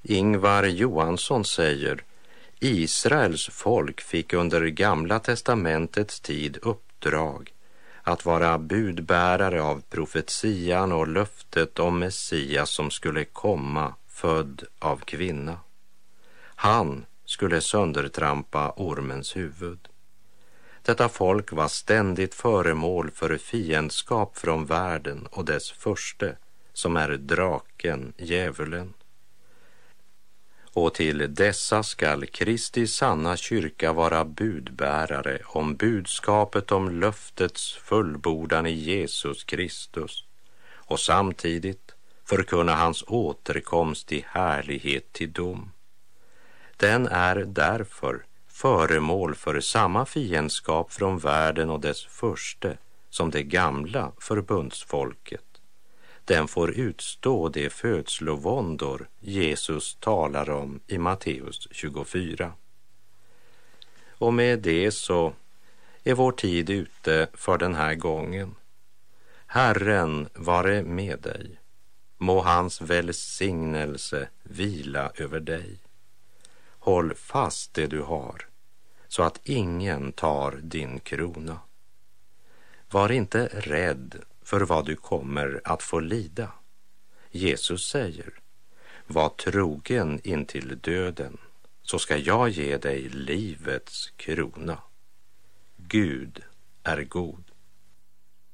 Ingvar Johansson säger: Israels folk fick under Gamla testamentets tid uppdrag att vara budbärare av profetian och löftet om Messias som skulle komma, född av kvinna. Han skulle söndertrampa ormens huvud. Detta folk var ständigt föremål för fiendskap från världen och dess furste, som är draken, djävulen. Och till dessa skall Kristi sanna kyrka vara budbärare om budskapet om löftets fullbordan i Jesus Kristus och samtidigt förkunna hans återkomst i härlighet till dom. Den är därför föremål för samma fiendskap från världen och dess furste som det gamla förbundsfolket. Den får utstå de födslovåndor Jesus talar om i Matteus 24. Och med det så är vår tid ute för den här gången. Herren vare med dig. Må hans välsignelse vila över dig. Håll fast det du har, så att ingen tar din krona. Var inte rädd för vad du kommer att få lida. Jesus säger: var trogen intill döden, så ska jag ge dig livets krona. Gud är god.